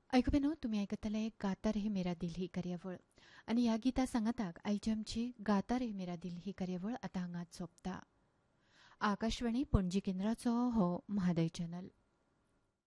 ऐकून तुम्ही ऐकतले गाता रे मेरा दिल ही कार्यावळ आणि ह्या गिता सांगताक आयची आमची गाता रे मेरा दिल ही कार्यावळ आतां हांगाच सोंपता. आकाशवाणी पणजी केंद्राचो हो म्हादय चॅनल.